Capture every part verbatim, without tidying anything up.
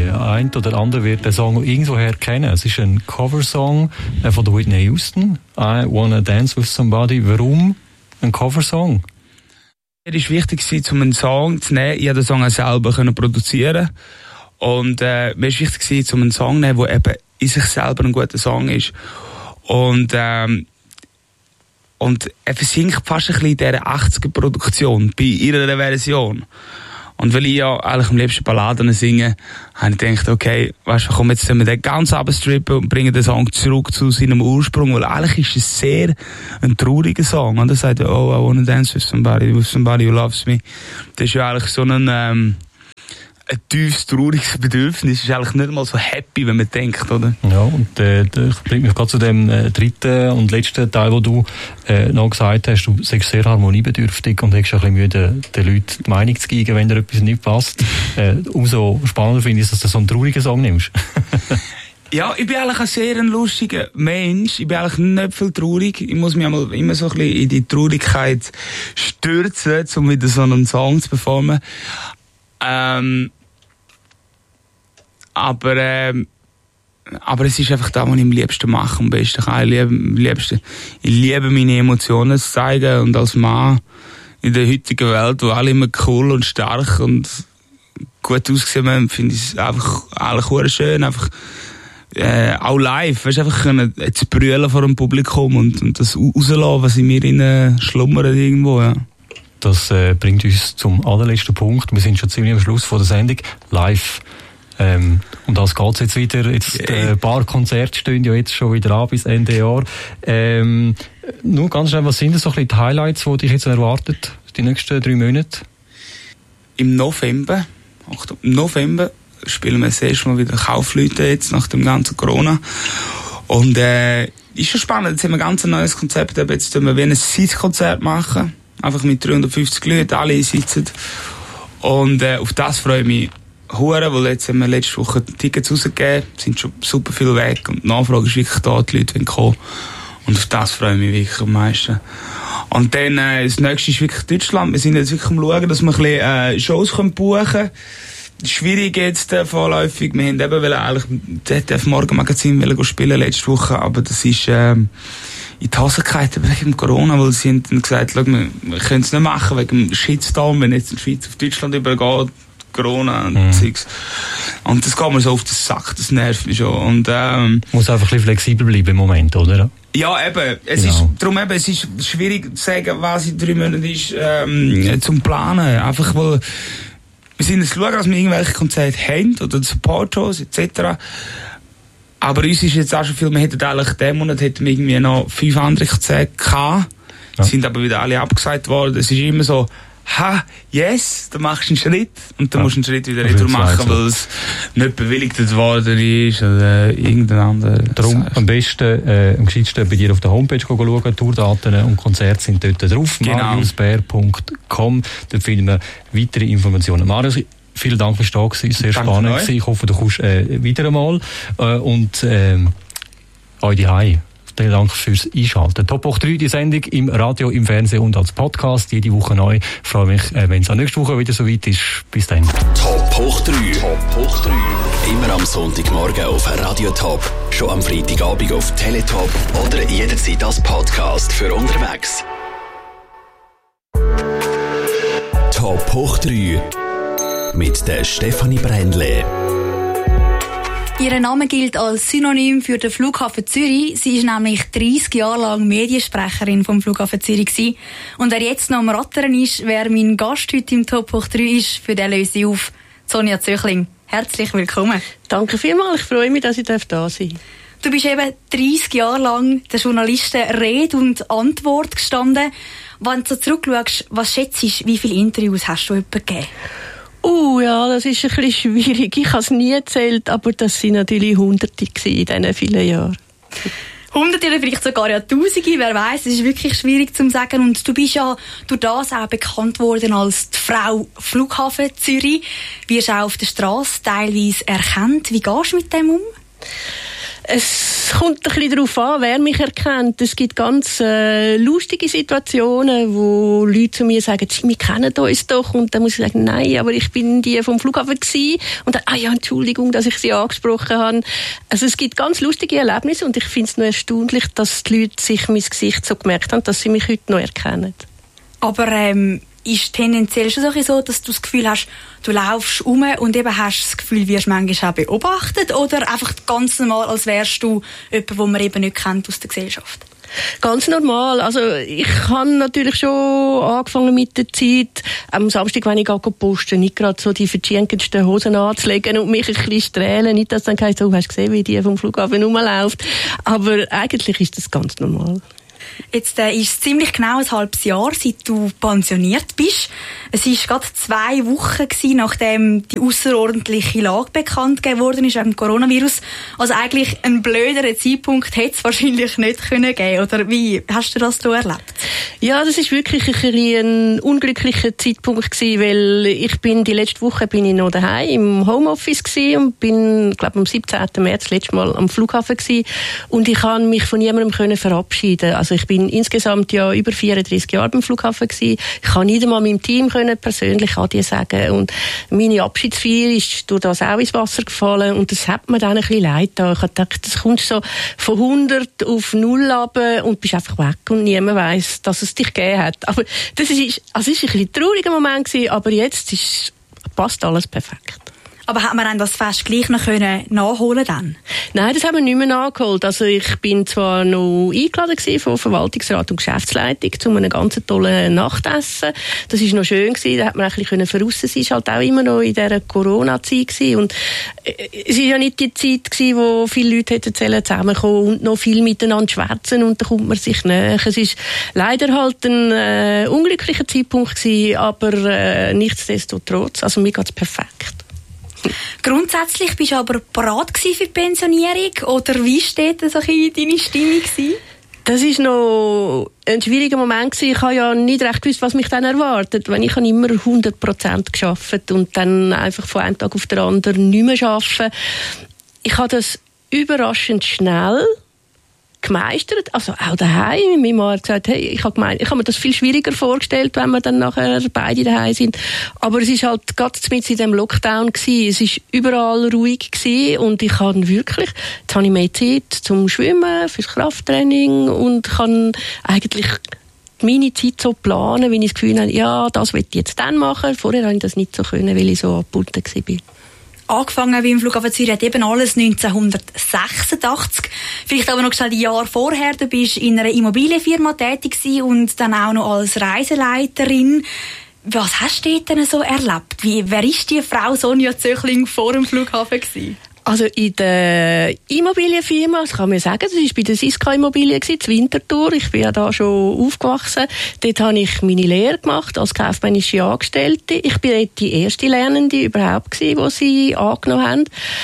der eine oder andere wird den Song irgendwoher kennen. Es ist ein Coversong von der Whitney Houston. I Wanna Dance With Somebody. Warum ein Coversong? Es war wichtig, um einen Song zu nehmen. Ich konnte den Song auch selber produzieren. Und äh, mir war wichtig, um einen Song zu nehmen, der eben in sich selber ein guter Song ist. Und, ähm, und er versinkt fast ein bisschen in dieser achtziger-Produktion, bei ihrer Version. Und weil ich ja eigentlich am liebsten Balladen singe, habe ich gedacht, okay, weißt du, komm, jetzt wir den ganz abstrippen und bringen den Song zurück zu seinem Ursprung, weil eigentlich ist es sehr ein trauriger Song. Und er sagt, oh, I wanna dance with somebody, with somebody who loves me. Das ist ja eigentlich so ein, ähm, ein tiefes, trauriges Bedürfnis. Es ist eigentlich nicht mal so happy, wenn man denkt, oder? Ja, und äh, das bringt mich gerade zu dem äh, dritten und letzten Teil, wo du äh, noch gesagt hast, du seist sehr harmoniebedürftig und hast ein bisschen Mühe, den Leuten die Meinung zu geben, wenn dir etwas nicht passt. Äh, umso spannender finde ich, dass du so einen traurigen Song nimmst. Ja, ich bin eigentlich ein sehr ein lustiger Mensch. Ich bin eigentlich nicht viel traurig. Ich muss mich einmal immer so ein bisschen in die Traurigkeit stürzen, um wieder so einen Song zu performen. Ähm, Aber, ähm, aber es ist einfach das, was ich am liebsten mache, am besten kann. Ich liebe, am liebsten, ich liebe meine Emotionen zu zeigen und als Mann in der heutigen Welt, wo alle immer cool und stark und gut aussehen haben, finde ich es einfach eigentlich schön, einfach, äh, auch live, weißt, einfach können, äh, zu brüllen vor dem Publikum und, und das rauslassen, was in mir innen schlummert irgendwo, ja. Das äh, bringt uns zum allerletzten Punkt. Wir sind schon ziemlich am Schluss von der Sendung. Live. Ähm, um das geht's jetzt wieder. Jetzt, äh, ein paar Konzerte stehen ja jetzt schon wieder an bis Ende Jahr. Ähm, nur ganz schnell, was sind das so ein bisschen die Highlights, die dich jetzt erwartet, die nächsten drei Monate? Im November, Achtung, im November spielen wir das erste Mal wieder Kaufleute jetzt, nach dem ganzen Corona. Und, äh, ist schon spannend. Jetzt haben wir ein ganz neues Konzept. Jetzt tun wir wie ein Sitzkonzert machen. Einfach mit dreihundertfünfzig Leuten, alle sitzen. Und, äh, auf das freue ich mich hure, weil jetzt haben wir letzte Woche Tickets rausgegeben, sind schon super viel weg und die Nachfrage ist wirklich da, die Leute wollen kommen. Und auf das freue ich mich wirklich am meisten. Und dann, äh, das nächste ist wirklich Deutschland. Wir sind jetzt wirklich am schauen, dass wir ein bisschen, äh, Shows können buchen können. Schwierig jetzt, äh, vorläufig. Wir haben eben eigentlich Z D F Morgenmagazin spielen letzte Woche, aber das ist, ähm, in die Hose gefallen wegen Corona, weil sie haben dann gesagt, schau, wir, wir können es nicht machen wegen dem Shitstorm, wenn jetzt in der Schweiz auf Deutschland übergeht. Corona und mhm. Zeugs. Und das geht mir so auf den Sack, das nervt mich schon. Und, ähm, muss einfach ein bisschen flexibel bleiben im Moment, oder? Ja, eben. Es genau. ist, darum eben, es ist schwierig zu sagen, was in drei Monaten ist, ähm, zum Planen. Einfach, weil, wir sind jetzt schauen, dass wir irgendwelche Konzerte haben, oder Support-Shows, et cetera. Aber uns ist jetzt auch schon viel, wir hätten eigentlich, diesen Monat hätten wir irgendwie noch fünf andere Konzerte gehabt. Ja. Sind aber wieder alle abgesagt worden. Es ist immer so, ha, yes, dann machst du einen Schritt und dann ja. musst du einen Schritt wieder retour machen, weil es nicht bewilligt worden ist oder irgendein anderer. Darum am besten, äh, am gescheitsten bei dir auf der Homepage schauen, Tourdaten und Konzerte sind dort drauf, genau. marius bär punkt com, dort finden wir weitere Informationen. Marius, vielen Dank fürs da gewesen, sehr Danke spannend gewesen. Ich hoffe, du kommst äh, wieder einmal äh, und ähm, euch die Hause. Vielen Dank fürs Einschalten. Top Hoch drei, die Sendung im Radio, im Fernsehen und als Podcast. Jede Woche neu. Ich freue mich, wenn es auch nächste Woche wieder so weit ist. Bis dann. Top Hoch drei. Top Hoch drei. Immer am Sonntagmorgen auf Radio Top. Schon am Freitagabend auf Teletop oder jederzeit als Podcast für unterwegs. Top Hoch drei. Mit der Stefanie Brändle. Ihr Name gilt als Synonym für den Flughafen Zürich. Sie ist nämlich dreissig Jahre lang Mediensprecherin vom Flughafen Zürich gewesen. Und wer jetzt noch am Rattern ist, wer mein Gast heute im Top Hoch drei ist, für den löse ich auf. Sonja Zöchling, herzlich willkommen. Danke vielmals, ich freue mich, dass ich da sein darf. Du bist eben dreissig Jahre lang den Journalisten Rede und Antwort gestanden. Wenn du so zurückschaust, was schätzt du, wie viele Interviews hast du etwa gegeben? Uh, ja, das ist ein bisschen schwierig. Ich habe es nie gezählt, aber das waren natürlich Hunderte in diesen vielen Jahren. Hunderte oder vielleicht sogar ja Tausende, wer weiss, es ist wirklich schwierig zu sagen. Und du bist ja durch das auch bekannt worden als die Frau Flughafen Zürich. Wirst auch auf der Straße teilweise erkannt. Wie gehst du mit dem um? Es kommt ein bisschen darauf an, wer mich erkennt. Es gibt ganz äh, lustige Situationen, wo Leute zu mir sagen, wir kennen uns doch. Und dann muss ich sagen, nein, aber ich bin die vom Flughafen gewesen. Und dann, ah ja, Entschuldigung, dass ich sie angesprochen habe. Also es gibt ganz lustige Erlebnisse und ich finde es noch erstaunlich, dass die Leute sich mein Gesicht so gemerkt haben, dass sie mich heute noch erkennen. Aber ähm, ist tendenziell schon so, dass du das Gefühl hast, du laufst rum und eben hast das Gefühl, wirst manchmal auch beobachtet, oder einfach ganz normal, als wärst du jemand, den man eben nicht kennt aus der Gesellschaft? Ganz normal. Also ich habe natürlich schon angefangen mit der Zeit, am Samstag, wenn ich posten, nicht gerade so die verschiedensten Hosen anzulegen und mich ein bisschen strählen. Nicht, dass dann heisst, du hast gesehen, wie die vom Flughafen rumläuft. Aber eigentlich ist das ganz normal. Jetzt äh, ist es ziemlich genau ein halbes Jahr, seit du pensioniert bist. Es war gerade zwei Wochen gewesen, nachdem die außerordentliche Lage bekannt gegeben worden ist wegen dem Coronavirus. Also eigentlich ein blöderen Zeitpunkt hätte es wahrscheinlich nicht können geben. Oder wie hast du das so erlebt? Ja, das ist wirklich ein, ein unglücklicher Zeitpunkt gewesen, weil ich bin die letzte Woche bin ich noch daheim im Homeoffice gewesen und bin, glaube am siebzehnten März das letzte Mal am Flughafen gewesen und ich kann mich von niemandem können verabschieden. Also ich bin insgesamt ja über vierunddreissig Jahre beim Flughafen gewesen. Ich kann nicht einmal meinem Team können persönlich Adieu sagen und meine Abschiedsfeier ist durch das auch ins Wasser gefallen und das hat mir dann ein bisschen leid getan. Ich habe gedacht, das kommst so von hundert auf null runter und bist einfach weg und niemand weiss, dass es dich gegeben hat. Aber das ist, also es ist ein bisschen ein trauriger Moment gewesen, aber jetzt ist, passt alles perfekt. Aber hat man dann das Fest gleich noch können nachholen dann? Nein, das haben wir nicht mehr nachgeholt. Also ich bin zwar noch eingeladen gewesen von Verwaltungsrat und Geschäftsleitung zu einem ganz tollen Nachtessen. Das ist noch schön gewesen, da hat man ein bisschen voraus sein. Es war halt auch immer noch in dieser Corona-Zeit gewesen. Und es war ja nicht die Zeit gewesen, wo viele Leute hätten zusammenkommen und noch viel miteinander schwätzen und da kommt man sich näher. Es ist leider halt ein äh, unglücklicher Zeitpunkt gewesen, aber äh, nichtsdestotrotz, also mir geht's perfekt. Grundsätzlich bist du aber bereit für die Pensionierung? Oder wie steht das in deine Stimmung? Das war noch ein schwieriger Moment gewesen. Ich habe ja nicht recht gewusst, was mich dann erwartet. Wenn ich habe immer hundert Prozent gearbeitet und dann einfach von einem Tag auf den anderen nicht mehr arbeiten. Ich habe das überraschend schnell gemeistert, also auch daheim. Mein Mann hat gesagt, hey, ich habe gemeint, ich habe mir das viel schwieriger vorgestellt, wenn wir dann nachher beide daheim sind. Aber es ist halt gerade mit in dem Lockdown gewesen. Es ist überall ruhig gewesen und ich habe wirklich, jetzt habe ich mehr Zeit zum Schwimmen, fürs Krafttraining und kann eigentlich meine Zeit so planen, wenn ich das Gefühl habe, ja, das will ich jetzt dann machen. Vorher habe ich das nicht so können, weil ich so abgebunden war. Angefangen beim Flughafen Zürich hat eben alles neunzehnhundertsechsundachtzig. Vielleicht aber noch schnell die Jahre vorher. Du bist in einer Immobilienfirma tätig gewesen und dann auch noch als Reiseleiterin. Was hast du dort denn so erlebt? Wie, wer ist die Frau Sonja Zöchling vor dem Flughafen gewesen? Also in der Immobilienfirma, das kann man sagen, das war bei der Siska Immobilien, das Winterthur. Ich bin ja da schon aufgewachsen. Dort habe ich meine Lehre gemacht als kaufmännische Angestellte. Ich bin dort die erste Lernende überhaupt gewesen, die sie angenommen haben.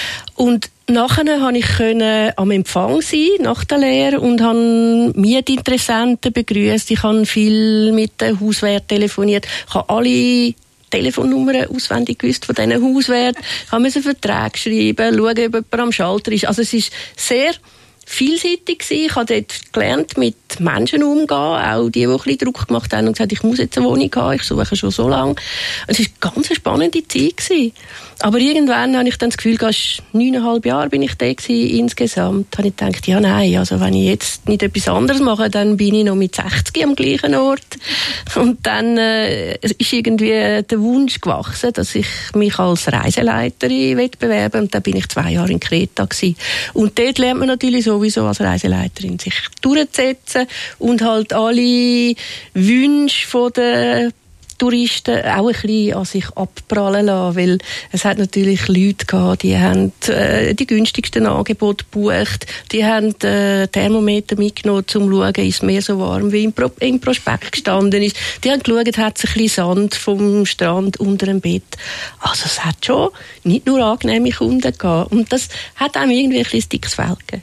Und nachher konnte ich am Empfang sein, nach der Lehre, und habe Mietinteressenten begrüßt. Ich habe viel mit den Hauswärten telefoniert. Ich habe alle Telefonnummern auswendig gewusst von diesen Hauswärten. Ich musste Verträge schreiben, schauen, ob jemand am Schalter ist. Also es war sehr vielseitig gewesen. Ich habe dort gelernt, mit Menschen umzugehen, auch die, die ein bisschen Druck gemacht haben und gesagt, ich muss jetzt eine Wohnung haben, ich suche schon so lange. Es war eine ganz spannende Zeit gewesen. Aber irgendwann habe ich dann das Gefühl, neuneinhalb Jahre bin ich da gewesen, insgesamt. Da habe ich gedacht, ja nein, also wenn ich jetzt nicht etwas anderes mache, dann bin ich noch mit sechzig am gleichen Ort. Und dann äh, ist irgendwie der Wunsch gewachsen, dass ich mich als Reiseleiterin bewerben will. Und dann bin ich zwei Jahre in Kreta gewesen. Und dort lernt man natürlich sowieso als Reiseleiterin sich durchzusetzen und halt alle Wünsche von der Touristen auch ein bisschen an sich abprallen lassen, weil es hat natürlich Leute gehabt, die haben äh, die günstigsten Angebote gebucht, die haben äh, Thermometer mitgenommen, um zu schauen, ist es mehr so warm, wie im, Pro- im Prospekt gestanden ist. Die haben geschaut, hat es ein bisschen Sand vom Strand unter dem Bett. Also es hat schon nicht nur angenehme Kunden gehabt. Und das hat einem irgendwie ein bisschen dickes Fell gegeben.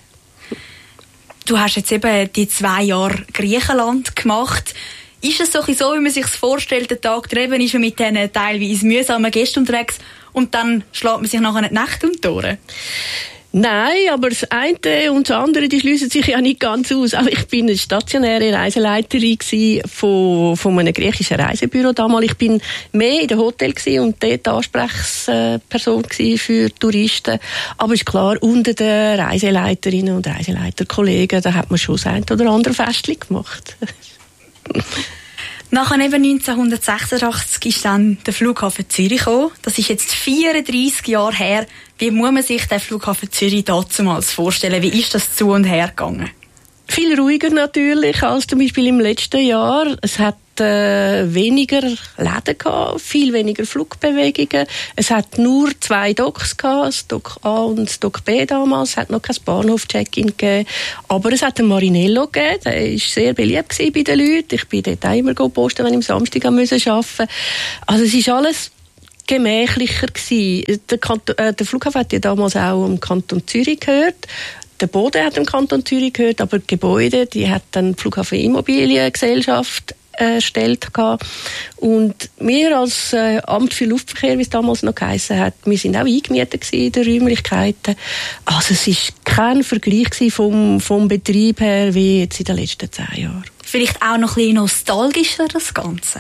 Du hast jetzt eben die zwei Jahre Griechenland gemacht. Ist es so, wie man sich vorstellt, der Tag drüben ist man mit diesen teilweise mühsamen Gästen unterwegs und dann schlägt man sich nachher die Nacht um die Ohren? Nein, aber das eine und das andere, die schliessen sich ja nicht ganz aus. Aber ich bin eine stationäre Reiseleiterin von, von einem griechischen Reisebüro damals. Ich bin mehr in dem Hotel und dort Ansprechperson für Touristen. Aber ist klar, unter den Reiseleiterinnen und Reiseleiterkollegen, da hat man schon das eine oder andere Festchen gemacht. Nachher eben neunzehnhundertsechsundachtzig ist dann der Flughafen Zürich gekommen. Das ist jetzt vierunddreissig Jahre her. Wie muss man sich den Flughafen Zürich damals vorstellen? Wie ist das zu und her gegangen? Viel ruhiger natürlich als zum Beispiel im letzten Jahr. Es hat äh, weniger Läden gehabt, viel weniger Flugbewegungen. Es hat nur zwei Docks gehabt, das Dock A und das Dock B damals. Es hat noch kein Bahnhof-Check-in gegeben. Aber es hat einen Marinello gegeben, der war sehr beliebt bei den Leuten. Ich bin dort auch immer posten, wenn ich am Samstag arbeiten musste. Also es ist alles gemächlicher gewesen. Der, Kanton, äh, der Flughafen hat ja damals auch im Kanton Zürich gehört. Der Boden hat im Kanton Zürich gehört, aber die Gebäude, die hat dann die Flughafen Immobiliengesellschaft erstellt gehabt. Und wir als äh, Amt für Luftverkehr, wie es damals noch geheissen hat, wir sind auch eingemietet in den Räumlichkeiten. Also es ist kein Vergleich vom, vom Betrieb her wie jetzt in den letzten zehn Jahren. Vielleicht auch noch ein bisschen nostalgischer, das Ganze?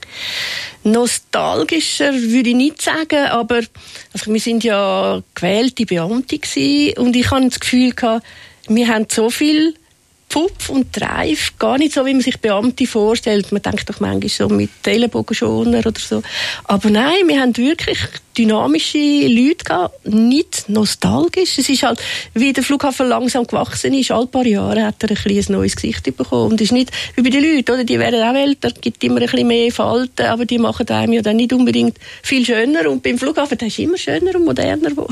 Nostalgischer würde ich nicht sagen, aber also wir sind ja gewählte Beamte gewesen und ich hatte das Gefühl gehabt, wir haben so viel Pfupf und Treif, gar nicht so, wie man sich Beamte vorstellt. Man denkt doch manchmal so mit Ellenbogenschoner oder so. Aber nein, wir haben wirklich dynamische Leute gehabt, nicht nostalgisch. Es ist halt, wie der Flughafen langsam gewachsen ist, alle paar Jahre hat er ein, ein neues Gesicht bekommen. Und es ist nicht wie bei den Leuten, oder? Die werden auch älter, gibt immer ein bisschen mehr Falten, aber die machen einem ja dann nicht unbedingt viel schöner. Und beim Flughafen, der ist immer schöner und moderner geworden.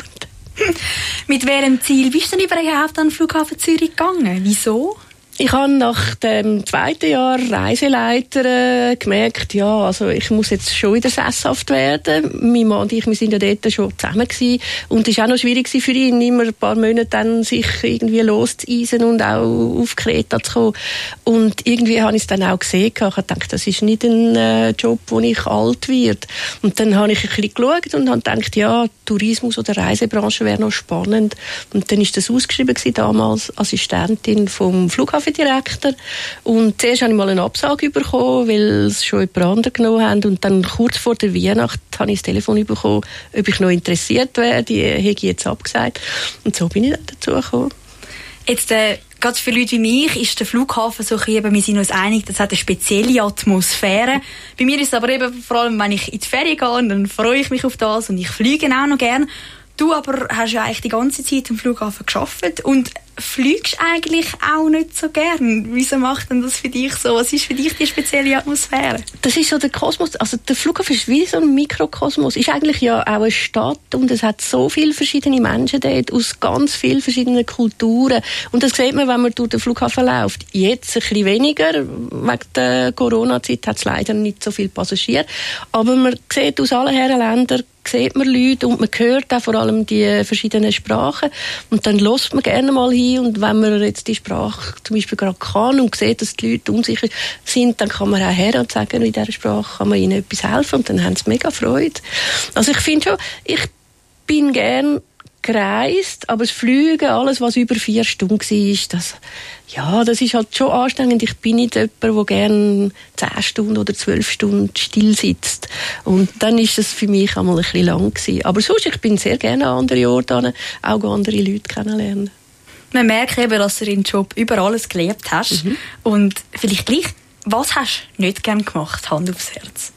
Mit welchem Ziel bist du denn überhaupt an den Flughafen Zürich gegangen? Wieso? Ich habe nach dem zweiten Jahr Reiseleiter äh, gemerkt, ja, also ich muss jetzt schon wieder sesshaft werden. Mein Mann und ich, wir sind ja dort schon zusammen gewesen. Und es war auch noch schwierig für ihn, immer ein paar Monate dann sich irgendwie loszueisen und auch auf Kreta zu kommen. Und irgendwie habe ich es dann auch gesehen. Ich habe gedacht, das ist nicht ein äh, Job, wo ich alt werde. Und dann habe ich ein bisschen geschaut und habe gedacht, ja, Tourismus oder Reisebranche wäre noch spannend. Und dann war das ausgeschrieben gewesen, damals Assistentin vom Flughafen Direktor. Und zuerst habe ich mal eine Absage bekommen, weil es schon jemand anderen genommen haben. Und dann kurz vor der Weihnacht habe ich das Telefon bekommen, ob ich noch interessiert wäre. Die hätte ich jetzt abgesagt. Und so bin ich dann dazu gekommen. Jetzt, äh, gerade für Leute wie mich ist der Flughafen so ein bisschen, wir sind uns einig, das hat eine spezielle Atmosphäre. Bei mir ist es aber eben vor allem, wenn ich in die Ferien gehe, dann freue ich mich auf das und ich fliege auch noch gern. Du aber hast ja eigentlich die ganze Zeit am Flughafen gearbeitet und fliegst eigentlich auch nicht so gern. Wieso macht denn das für dich so? Was ist für dich die spezielle Atmosphäre? Das ist so der Kosmos. Also der Flughafen ist wie so ein Mikrokosmos. Ist eigentlich ja auch eine Stadt und es hat so viele verschiedene Menschen dort aus ganz vielen verschiedenen Kulturen. Und das sieht man, wenn man durch den Flughafen läuft. Jetzt ein bisschen weniger. Wegen der Corona-Zeit hat es leider nicht so viele Passagiere. Aber man sieht aus allen Herren Ländern sieht man Leute und man hört auch vor allem die verschiedenen Sprachen und dann hört man gerne mal hin und wenn man jetzt die Sprache zum Beispiel gerade kann und sieht, dass die Leute unsicher sind, dann kann man auch her und sagen, in dieser Sprache kann man ihnen etwas helfen und dann haben sie mega Freude. Also ich finde schon, ich bin gern gereist, aber das Fliegen, alles was über vier Stunden war, das, ja, das ist halt schon anstrengend. Ich bin nicht jemand, der gerne zehn Stunden oder zwölf Stunden still sitzt. Und dann ist das für mich einmal ein bisschen lang gewesen. Aber sonst, ich bin sehr gerne an andere Orte, auch andere Leute kennenlernen. Man merkt eben, dass du deinen Job über alles gelebt hast. Mhm. Und vielleicht gleich, was hast du nicht gerne gemacht, Hand aufs Herz?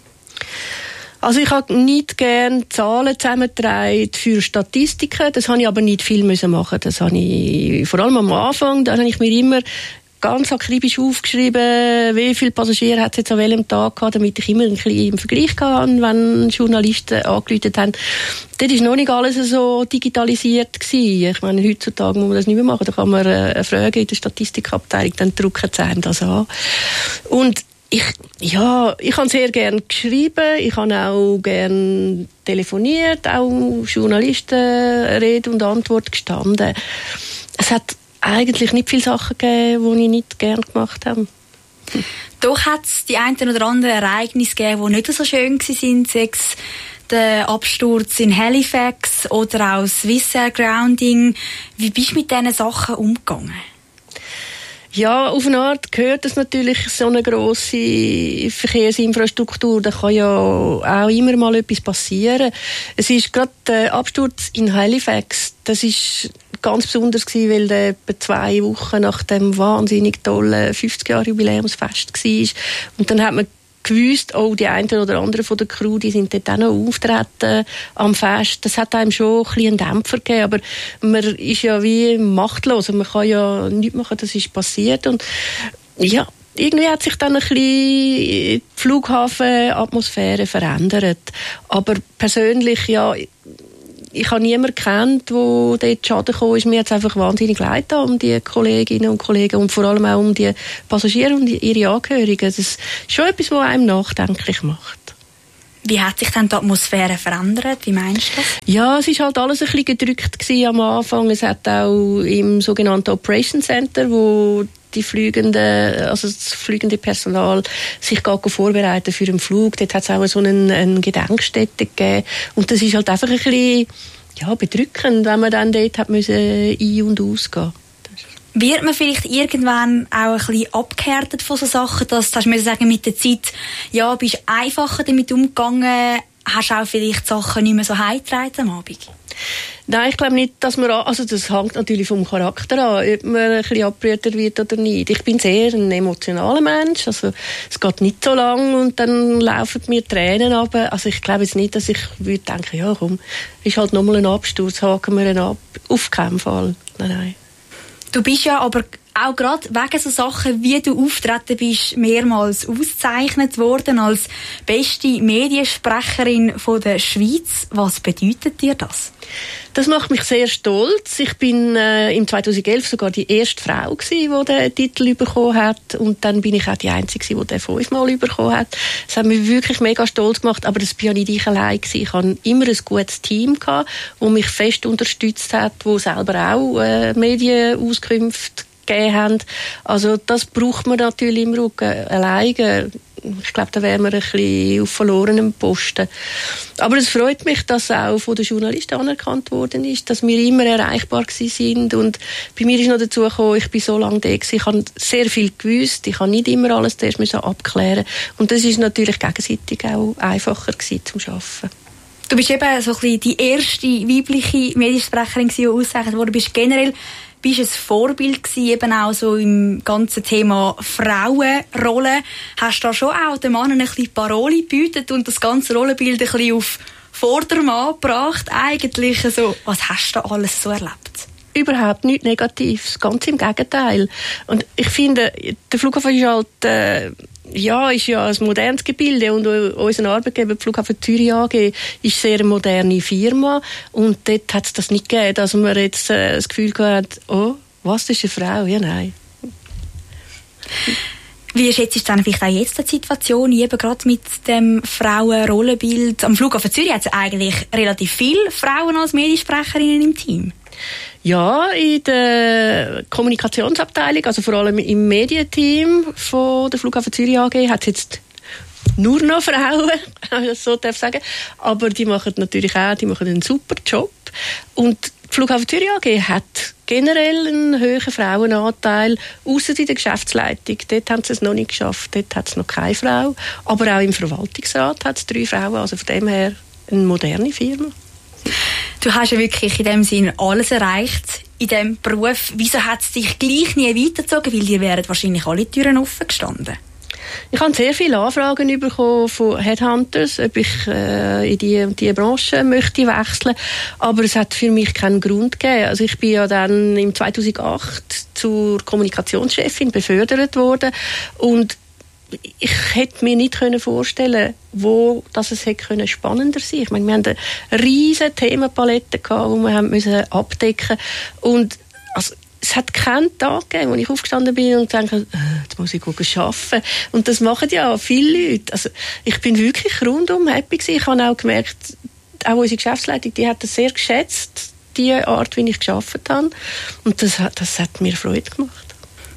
Also ich habe nicht gerne Zahlen zusammengetragen für Statistiken, das habe ich aber nicht viel müssen machen. Das habe ich vor allem am Anfang, da habe ich mir immer ganz akribisch aufgeschrieben, wie viele Passagiere hat es jetzt an welchem Tag gehabt, damit ich immer ein bisschen im Vergleich hatte, wenn Journalisten angerufen haben. Dort war noch nicht alles so digitalisiert gewesen. Ich meine, heutzutage muss man das nicht mehr machen. Da kann man eine Frage in der Statistikabteilung, dann drucken sie einem das an. Und Ich, ja, ich habe sehr gerne geschrieben, ich habe auch gerne telefoniert, auch Journalisten Rede und Antwort gestanden. Es hat eigentlich nicht viele Sachen gegeben, die ich nicht gerne gemacht habe. Doch hat es die einen oder anderen Ereignisse gegeben, die nicht so schön waren, sechs der Absturz in Halifax oder auch Swissair Grounding. Wie bist du mit diesen Sachen umgegangen? Ja, auf eine Art gehört das natürlich so eine grosse Verkehrsinfrastruktur. Da kann ja auch immer mal etwas passieren. Es ist gerade der Absturz in Halifax, das ist ganz besonders gewesen, weil der etwa zwei Wochen nach dem wahnsinnig tollen fünfzig Jahre Jubiläumsfest war. Und dann hat man gewusst, oh, die einen oder anderen von der Crew, die sind dort auch noch auftreten am Fest. Das hat einem schon ein bisschen einen Dämpfer gegeben, aber man ist ja wie machtlos und man kann ja nichts machen, das ist passiert. Und ja, irgendwie hat sich dann ein bisschen die Flughafenatmosphäre verändert. Aber persönlich, ja, ich habe niemanden kennt, der dort Schaden gekommen ist. Mir hat es einfach wahnsinnig leid um die Kolleginnen und Kollegen und vor allem auch um die Passagiere und ihre Angehörigen. Das ist schon etwas, was einem nachdenklich macht. Wie hat sich dann die Atmosphäre verändert? Wie meinst du das? Ja, es war halt alles ein bisschen gedrückt gewesen am Anfang. Es hat auch im sogenannten Operation Center, wo die Flügenden, also das fliegende Personal sich gerade vorbereiten für den Flug. Dort hat es auch so eine, eine Gedenkstätte gegeben. Und das ist halt einfach ein bisschen, ja, bedrückend, wenn man dann dort hat müssen ein- und ausgehen. Wird man vielleicht irgendwann auch ein bisschen abgehärtet von so Sachen, dass du hast sagen, mit der Zeit, ja, bist einfacher damit umgegangen, hast auch vielleicht Sachen nicht mehr so heimgetragen am Abend? Nein, ich glaube nicht, dass man, also das hängt natürlich vom Charakter an, ob man ein bisschen abgerührt wird oder nicht. Ich bin sehr ein emotionaler Mensch, also es geht nicht so lang und dann laufen mir Tränen runter. Also ich glaube jetzt nicht, dass ich würde denken, ja komm, ist halt nochmal ein Absturz, haken wir ihn ab. Auf keinen Fall. Nein, nein. Du bist ja aber auch gerade wegen so Sachen, wie du auftreten bist, mehrmals ausgezeichnet worden als beste Mediensprecherin von der Schweiz. Was bedeutet dir das? Das macht mich sehr stolz. Ich bin äh, im zweitausendelf sogar die erste Frau gewesen, die den Titel bekommen hat. Und dann bin ich auch die Einzige, die den fünfmal bekommen hat. Das hat mich wirklich mega stolz gemacht. Aber das war ja nicht ich allein gewesen. Ich hatte immer ein gutes Team gehabt, das mich fest unterstützt hat, das selber auch äh, Medienauskünfte gegeben haben. Also das braucht man natürlich im Rücken. Alleine, ich glaube, da wären wir ein bisschen auf verlorenem Posten. Aber es freut mich, dass auch von den Journalisten anerkannt worden ist, dass wir immer erreichbar sind. Und bei mir ist noch dazu gekommen, ich bin so lange da gewesen, ich habe sehr viel gewusst, ich habe nicht immer alles zuerst müssen abklären. Und das ist natürlich gegenseitig auch einfacher gewesen zum Arbeiten. Du bist eben so ein bisschen die erste weibliche Mediensprecherin, die ausgezeichnet wurde. Du bist generell bist ein Vorbild gewesen, eben auch so im ganzen Thema Frauenrolle. Hast du da schon auch den Mann ein bisschen Parole gebietet und das ganze Rollenbild ein bisschen auf Vordermann gebracht? Eigentlich so, was hast du da alles so erlebt? Überhaupt nichts Negatives, ganz im Gegenteil. Und ich finde, der Flughafen ist halt, äh, ja, ist ja ein modernes Gebilde und unser Arbeitgeber, die Flughafen Zürich A G, ist sehr eine moderne Firma und dort hat es das nicht gegeben, dass man jetzt äh, das Gefühl gehabt, oh, was, das ist eine Frau? Ja, nein. Wie schätzt du dann vielleicht auch jetzt die Situation, eben gerade mit dem Frauenrollenbild? Am Flughafen Zürich hat es eigentlich relativ viele Frauen als Mediensprecherinnen im Team. Ja, in der Kommunikationsabteilung, also vor allem im Medienteam von der Flughafen Zürich A G, hat es jetzt nur noch Frauen, wenn ich das so darf sagen. Aber die machen natürlich auch, die machen einen super Job. Und die Flughafen Zürich A G hat generell einen hohen Frauenanteil, ausser in der Geschäftsleitung. Dort haben sie es noch nicht geschafft, dort hat es noch keine Frau. Aber auch im Verwaltungsrat hat es drei Frauen, also von dem her eine moderne Firma. Du hast ja wirklich in dem Sinn alles erreicht in diesem Beruf. Wieso hat es dich gleich nie weitergezogen? Weil dir wären wahrscheinlich alle Türen offen gestanden. Ich habe sehr viele Anfragen bekommen von Headhunters, ob ich äh, in die, die Branche möchte wechseln. Aber es hat für mich keinen Grund gegeben. Also ich bin ja dann im zweitausendacht zur Kommunikationschefin befördert worden und ich hätte mir nicht vorstellen können, wo das es hätte können spannender sein. Ich meine, wir hatten eine riesige Themenpalette gehabt, die wir haben müssen abdecken und also, es hat keinen Tag gegeben, wo ich aufgestanden bin und dachte, jetzt muss ich arbeiten. Und das machen ja viele Leute. Also, ich bin wirklich rundum happy gewesen. Ich habe auch gemerkt, auch unsere Geschäftsleitung, die hat das sehr geschätzt, die Art, wie ich gearbeitet habe. Und das, das hat mir Freude gemacht.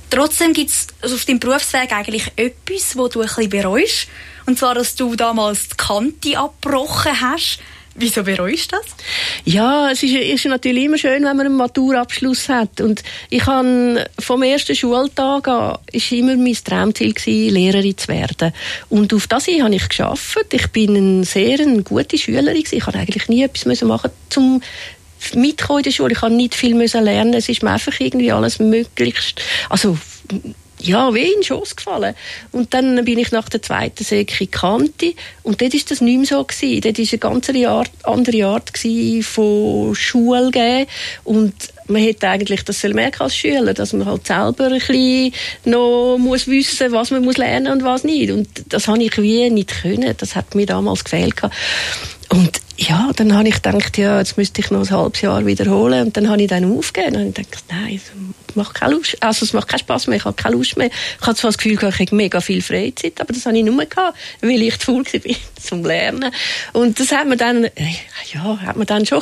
Trotzdem gibt es also auf deinem Berufsweg eigentlich etwas, wo du ein bisschen bereust. Und zwar, dass du damals die Kante abgebrochen hast. Wieso bereust du das? Ja, es ist, ist natürlich immer schön, wenn man einen Maturabschluss hat. Und ich habe vom ersten Schultag an, ist immer mein Traumziel gewesen, Lehrerin zu werden. Und auf das habe ich gearbeitet. Ich bin eine sehr eine gute Schülerin gewesen. Ich habe eigentlich nie etwas machen zum mitkommen in der Schule. Ich habe nicht viel lernen. Es ist mir einfach irgendwie alles möglichst, also ja, wie in den Schoss gefallen. Und dann bin ich nach der zweiten Sek in Kante und dort war das nicht mehr so gewesen. Dort war eine ganz Art, andere Art von Schule geben. Und man hätte eigentlich das merken als Schüler, dass man halt selber ein bisschen noch muss wissen, was man muss lernen und was nicht. Und das habe ich wie nicht können. Das hat mir damals gefehlt. Und ja, dann habe ich gedacht, ja, jetzt müsste ich noch ein halbes Jahr wiederholen. Und dann habe ich dann aufgegeben. Und dann habe ich gedacht, nein, es macht keine Lust. Also, es macht keinen Spass mehr, ich habe keine Lust mehr. Ich hatte zwar das Gefühl, ich habe mega viel Freizeit, aber das habe ich nur gehabt, weil ich zu faul war zum Lernen. Und das hat mir dann, ja, hat mir dann schon